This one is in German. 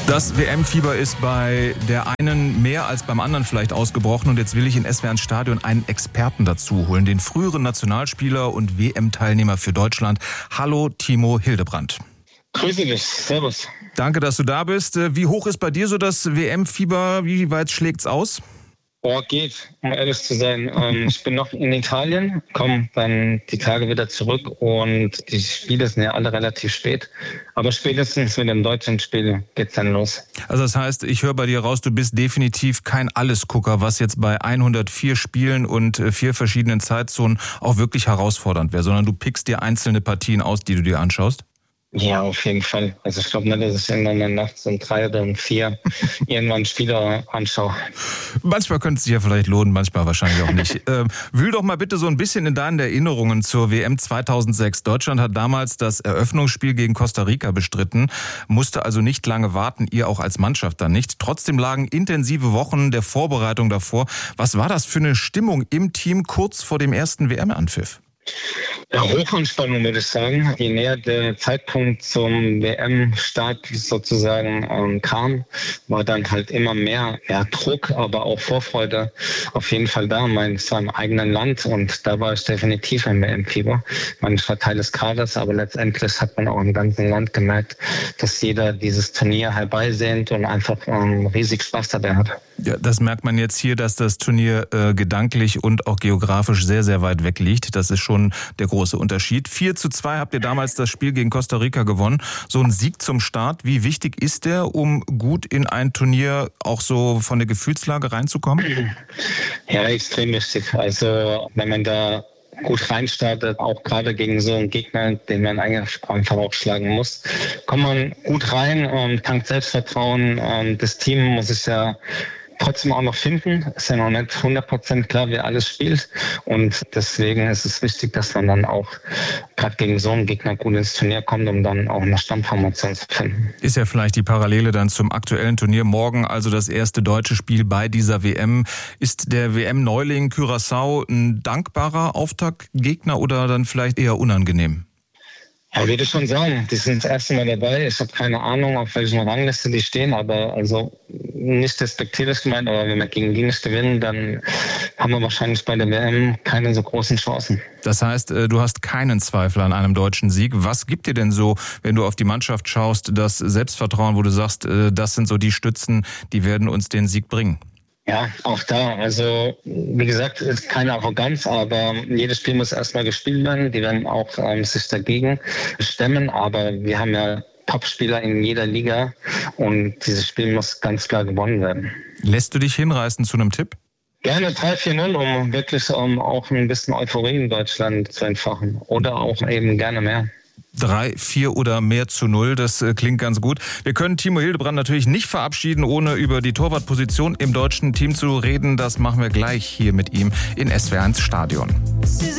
Das WM-Fieber ist bei der einen mehr als beim anderen vielleicht ausgebrochen und jetzt will ich in SWR ins Stadion einen Experten dazu holen, den früheren Nationalspieler und WM-Teilnehmer für Deutschland. Hallo Timo Hildebrand. Grüße dich, servus. Danke, dass du da bist. Wie hoch ist bei dir so das WM-Fieber? Wie weit schlägt's aus? Geht, um ehrlich zu sein. Ich bin noch in Italien, komme dann die Tage wieder zurück und die Spiele sind ja alle relativ spät. Aber spätestens mit dem deutschen Spiel geht's dann los. Also das heißt, ich höre bei dir raus, du bist definitiv kein Allesgucker, was jetzt bei 104 Spielen und 4 verschiedenen Zeitzonen auch wirklich herausfordernd wäre, sondern du pickst dir einzelne Partien aus, die du dir anschaust? Ja, auf jeden Fall. Also ich glaube nicht, dass ich irgendwann nachts um 3 oder um 4 irgendwann Spieler anschaue. Manchmal könnte es sich ja vielleicht lohnen, manchmal wahrscheinlich auch nicht. Wühl doch mal bitte so ein bisschen in deinen Erinnerungen zur WM 2006. Deutschland hat damals das Eröffnungsspiel gegen Costa Rica bestritten, musste also nicht lange warten, ihr auch als Mannschaft dann nicht. Trotzdem lagen intensive Wochen der Vorbereitung davor. Was war das für eine Stimmung im Team kurz vor dem ersten WM-Anpfiff? Ja, Hochanspannung würde ich sagen. Je näher der Zeitpunkt zum WM-Start sozusagen kam, war dann halt immer mehr Druck, aber auch Vorfreude auf jeden Fall da. Es war im eigenen Land und da war ich definitiv im WM-Fieber. Ich war Teil des Kaders, aber letztendlich hat man auch im ganzen Land gemerkt, dass jeder dieses Turnier herbeisehnt und einfach riesig Spaß dabei hat. Ja, das merkt man jetzt hier, dass das Turnier gedanklich und auch geografisch sehr, sehr weit weg liegt. Das ist schon der große Unterschied. 4:2 habt ihr damals das Spiel gegen Costa Rica gewonnen. So ein Sieg zum Start, wie wichtig ist der, um gut in ein Turnier auch so von der Gefühlslage reinzukommen? Ja, extrem wichtig. Also wenn man da gut reinstartet, auch gerade gegen so einen Gegner, den man eigentlich einfach auch schlagen muss, kommt man gut rein und tankt Selbstvertrauen. Das Team muss sich ja trotzdem auch noch finden. Ist ja noch nicht 100% klar, wer alles spielt. Und deswegen ist es wichtig, dass man dann auch gerade gegen so einen Gegner gut ins Turnier kommt, um dann auch eine Stammformation zu finden. Ist ja vielleicht die Parallele dann zum aktuellen Turnier. Morgen also das erste deutsche Spiel bei dieser WM. Ist der WM-Neuling Curaçao ein dankbarer Auftaktgegner oder dann vielleicht eher unangenehm? Ja, würde ich schon sagen. Die sind das erste Mal dabei. Ich habe keine Ahnung, auf welchen Rangliste die stehen, aber also nicht despektierlich gemeint, aber wenn wir gegen die nicht gewinnen, dann haben wir wahrscheinlich bei der WM keine so großen Chancen. Das heißt, du hast keinen Zweifel an einem deutschen Sieg. Was gibt dir denn so, wenn du auf die Mannschaft schaust, das Selbstvertrauen, wo du sagst, das sind so die Stützen, die werden uns den Sieg bringen? Ja, auch da. Also, wie gesagt, ist keine Arroganz, aber jedes Spiel muss erstmal gespielt werden. Die werden auch sich dagegen stemmen, aber wir haben ja Top-Spieler in jeder Liga und dieses Spiel muss ganz klar gewonnen werden. Lässt du dich hinreißen zu einem Tipp? Gerne 3-4-0, um wirklich auch ein bisschen Euphorie in Deutschland zu entfachen. Oder auch eben gerne mehr. 3, 4 oder mehr zu 0, das klingt ganz gut. Wir können Timo Hildebrand natürlich nicht verabschieden, ohne über die Torwartposition im deutschen Team zu reden. Das machen wir gleich hier mit ihm in SWR ins Stadion.